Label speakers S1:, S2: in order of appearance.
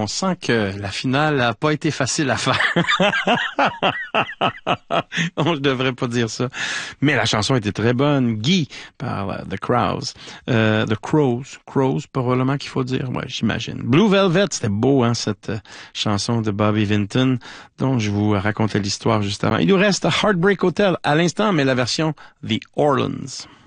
S1: on sent que la finale n'a pas été facile à faire. Non, je devrais pas dire ça. Mais la chanson était très bonne. Guy par The Crows. The Crows, probablement qu'il faut dire. Ouais, j'imagine. Blue Velvet, c'était beau, hein, cette chanson de Bobby Vinton, dont je vous racontais l'histoire juste avant. Il nous reste Heartbreak Hotel à l'instant, mais la version The Orleans.